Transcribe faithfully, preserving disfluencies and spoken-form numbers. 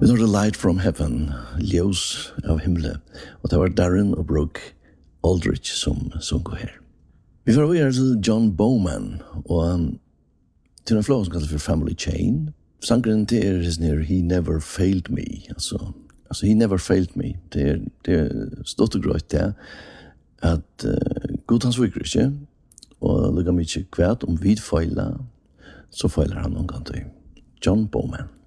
Vi tar The Light from Heaven, ljus av himle, og det var Darren og Brooke Aldrich som sunker her. Vi får videre til John Bowman, og um, til en flow som kalles for Family Chain. Sangren til er hans nere, He Never Failed Me, altså, altså He Never Failed Me. Det er, det er stått og grøyt det, at uh, god hans viker ikke, og lukka mykje kvært om vid feiler, så feiler han noen gang til. John Bowman.